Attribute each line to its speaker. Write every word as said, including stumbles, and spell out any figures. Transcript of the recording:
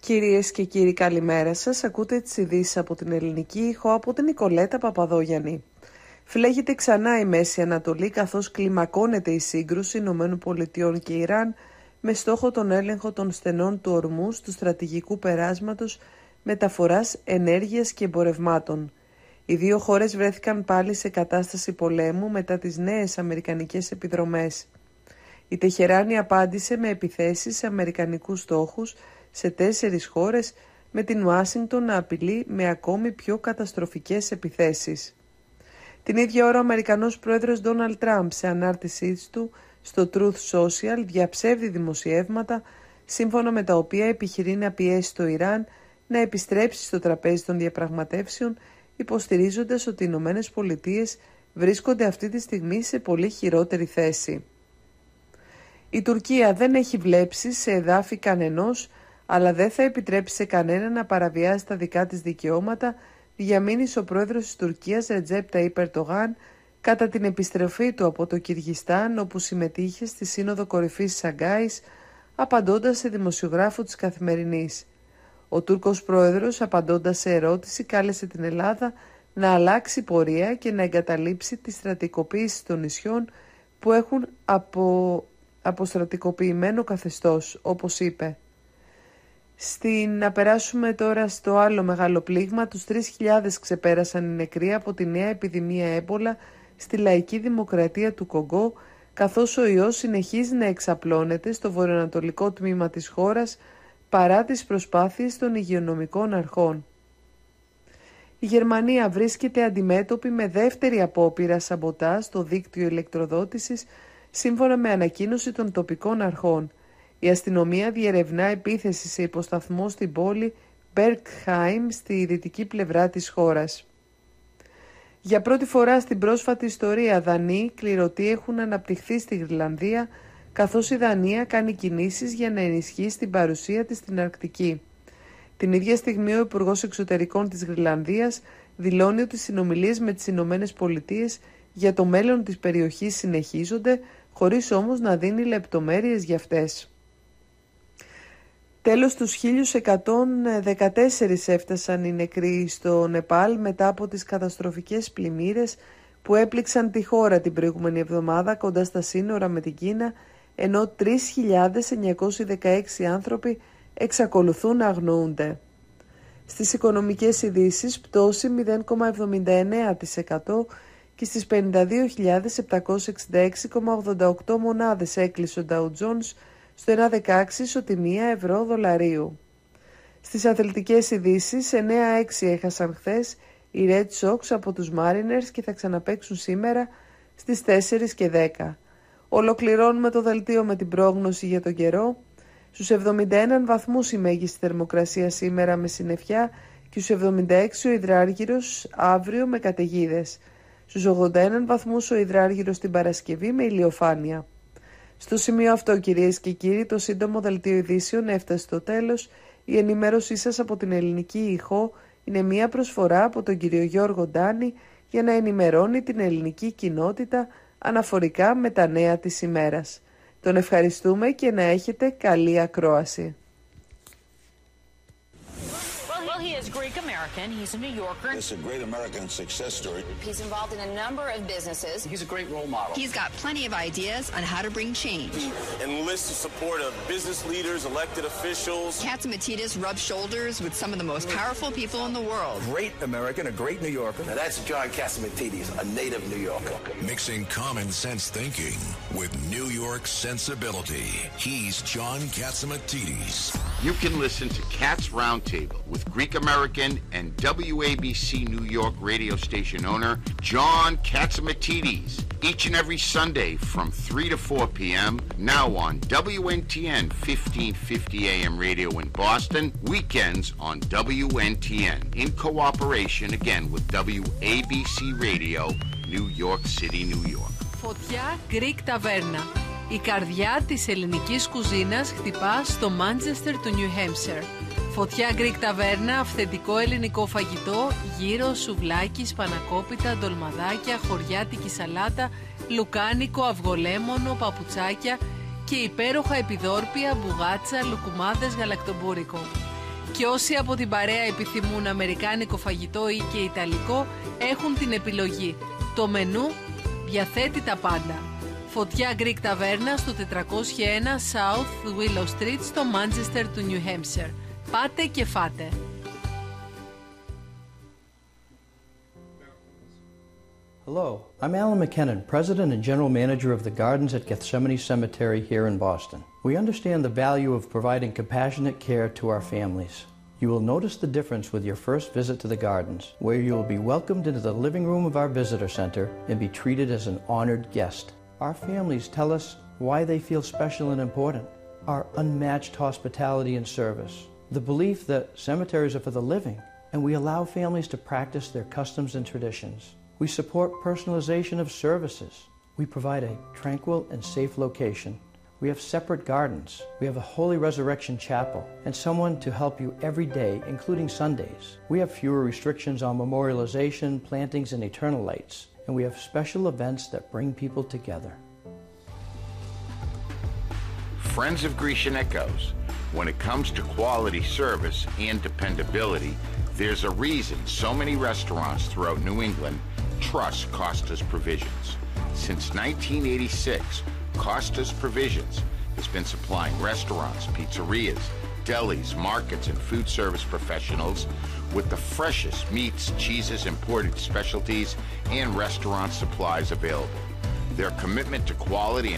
Speaker 1: Κυρίες και κύριοι, καλημέρα σας. Ακούτε τις ειδήσεις από την Ελληνική Ήχο από την Νικολέτα Παπαδόγιαννη. Φλέγεται ξανά η Μέση Ανατολή καθώς κλιμακώνεται η σύγκρουση ΗΠΑ και Ιράν με στόχο τον έλεγχο των στενών του Ορμούζ, του στρατηγικού περάσματος μεταφοράς ενέργειας και εμπορευμάτων. Οι δύο χώρες βρέθηκαν πάλι σε κατάσταση πολέμου μετά τις νέες αμερικανικές επιδρομές. Η Τεχεράνη απάντησε με επιθέσεις σε αμερικανικούς στόχους σε τέσσερις χώρες, με την Ουάσιγκτον να απειλεί με ακόμη πιο καταστροφικές επιθέσεις. Την ίδια ώρα ο Αμερικανός πρόεδρος Ντόναλντ Τραμπ σε ανάρτησή του στο Truth Social διαψεύδει δημοσιεύματα σύμφωνα με τα οποία επιχειρεί να πιέσει το Ιράν να επιστρέψει στο τραπέζι των διαπραγματεύσεων, υποστηρίζοντας ότι οι Ηνωμένες Πολιτείες βρίσκονται αυτή τη στιγμή σε πολύ χειρότερη θέση. Η Τουρκία δεν έχει βλέψεις σε εδάφη κανενός, αλλά δεν θα επιτρέψει σε κανένα να παραβιάσει τα δικά της δικαιώματα, διαμήνυσε ο πρόεδρος της Τουρκίας Ρετζέπ Ταΐπ Ερντογάν κατά την επιστροφή του από το Κυργιστάν, όπου συμμετείχε στη Σύνοδο Κορυφής Σαγκάης, απαντώντας σε δημοσιογράφο της Καθημερινής. Ο Τούρκος πρόεδρος, απαντώντας σε ερώτηση, κάλεσε την Ελλάδα να αλλάξει πορεία και να εγκαταλείψει τη στρατικοποίηση των νησιών που έχουν από αποστρατικοποιημένο καθεστώς, όπως είπε. Στην, να περάσουμε τώρα στο άλλο μεγάλο πλήγμα. Τους τρεις χιλιάδες ξεπέρασαν οι νεκροί από τη νέα επιδημία έμπολα στη Λαϊκή Δημοκρατία του Κονγκό, καθώς ο ιός συνεχίζει να εξαπλώνεται στο βορειοανατολικό τμήμα της χώρας παρά τις προσπάθειες των υγειονομικών αρχών. Η Γερμανία βρίσκεται αντιμέτωπη με δεύτερη απόπειρα σαμποτάζ στο δίκτυο ηλεκτροδότησης, σύμφωνα με ανακοίνωση των τοπικών αρχών. Η αστυνομία διερευνά επίθεση σε υποσταθμό στην πόλη Μπέρκχάιμ στη δυτική πλευρά της χώρας. Για πρώτη φορά στην πρόσφατη ιστορία, Δανείοι κληρωτοί έχουν αναπτυχθεί στη Γροιλανδία, καθώς η Δανία κάνει κινήσεις για να ενισχύσει την παρουσία της στην Αρκτική. Την ίδια στιγμή ο Υπουργός Εξωτερικών της Γροιλανδίας δηλώνει ότι οι συνομιλίες με τις Ηνωμένες Πολιτείες για το μέλλον της περιοχής συνεχίζονται, χωρίς όμως να δίνει λεπτομέρειες για αυτές. Τέλος, τους χίλια εκατόν δεκατέσσερα έφτασαν οι νεκροί στο Νεπάλ μετά από τις καταστροφικές πλημμύρες που έπληξαν τη χώρα την προηγούμενη εβδομάδα κοντά στα σύνορα με την Κίνα, ενώ τρεις χιλιάδες εννιακόσιοι δεκαέξι άνθρωποι εξακολουθούν να αγνοούνται. Στις οικονομικές ειδήσεις, πτώση μηδέν κόμμα εβδομήντα εννέα τοις εκατό και στις πενήντα δύο χιλιάδες επτακόσιες εξήντα έξι κόμμα ογδόντα οκτώ μονάδες έκλεισε ο Dow Jones στο ένα κόμμα δεκαέξι ισοτιμία ευρώ δολαρίου. Στις αθλητικές ειδήσεις, εννέα έξι έχασαν χθες οι Red Sox από τους Mariners και θα ξαναπαίξουν σήμερα στις τέσσερις και δέκα. Ολοκληρώνουμε το δελτίο με την πρόγνωση για τον καιρό. Στους εβδομήντα ένα βαθμούς η μέγιστη θερμοκρασία σήμερα με συννεφιά και στους εβδομήντα έξι ο υδράργυρος αύριο με καταιγίδες. Στους ογδόντα ένα βαθμούς ο υδράργυρος την Παρασκευή με ηλιοφάνεια. Στο σημείο αυτό, κυρίες και κύριοι, το σύντομο δελτίο ειδήσεων έφτασε στο τέλος. Η ενημέρωσή σας από την Ελληνική Ήχο είναι μια προσφορά από τον κύριο Γιώργο Ντάνη για να ενημερώνει την ελληνική κοινότητα αναφορικά με τα νέα της ημέρας. Τον ευχαριστούμε και να έχετε καλή ακρόαση.
Speaker 2: Well, he is Greek American. He's a New Yorker.
Speaker 3: It's a great American success story.
Speaker 2: He's involved in a number of businesses.
Speaker 4: He's a great role model.
Speaker 5: He's got plenty of ideas on how to bring change.
Speaker 6: He enlists the support of business leaders, elected officials.
Speaker 5: Catsimatidis rubs shoulders with some of the most powerful people in the world.
Speaker 4: Great American, a great New Yorker.
Speaker 3: Now that's John Catsimatidis, a native New Yorker.
Speaker 7: Mixing common sense thinking with New York sensibility. He's John Catsimatidis.
Speaker 8: You can listen to Cats Roundtable with Greek American and W A B C New York radio station owner John Catsimatidis each and every Sunday from three to four p.m. now on W N T N fifteen fifty A M radio in Boston, weekends on W N T N in cooperation again with W A B C Radio, New York City, New York.
Speaker 9: Φωτιά Greek Taverna. Η καρδιά της ελληνικής κουζίνας χτυπά στο Μάντσεστερ του Νιου Χέμψερ. Φωτιά Greek Taverna, αυθεντικό ελληνικό φαγητό, γύρο, σουβλάκι, σπανακόπιτα, ντολμαδάκια, χωριάτικη σαλάτα, λουκάνικο, αυγολέμονο, παπουτσάκια και υπέροχα επιδόρπια, μπουγάτσα, λουκουμάδες, γαλακτομπούρικο. Και όσοι από την παρέα επιθυμούν αμερικάνικο φαγητό ή και ιταλικό, έχουν την επιλογή. Το μενού διαθέτει τα πάντα. Φωτιά Greek Ταβέρνα στο τετρακόσια ένα South Willow Street στο Manchester του New Hampshire. Πάτε και φάτε.
Speaker 10: Hello, I'm Alan McKinnon, President and General Manager of the Gardens at Gethsemane Cemetery here in Boston. We understand the value of providing compassionate care to our families. You will notice the difference with your first visit to the Gardens, where you will be welcomed into the living room of our visitor center and be treated as an honored guest. Our families tell us why they feel special and important. Our unmatched hospitality and service. The belief that cemeteries are for the living, and we allow families to practice their customs and traditions. We support personalization of services. We provide a tranquil and safe location. We have separate gardens. We have a Holy Resurrection Chapel and someone to help you every day, including Sundays. We have fewer restrictions on memorialization, plantings, and eternal lights. And we have special events that bring people together.
Speaker 8: Friends of Grecian Echoes, when it comes to quality service and dependability, there's a reason so many restaurants throughout New England trust Costa's Provisions. Since nineteen eighty-six, Costa's Provisions has been supplying restaurants, pizzerias, delis, markets, and food service professionals with the freshest meats, cheeses, imported specialties, and restaurant supplies available. Their commitment to quality and